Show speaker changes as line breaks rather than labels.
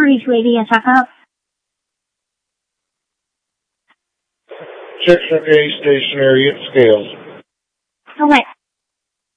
reach radio checkup.
Section A station area scales.
Okay.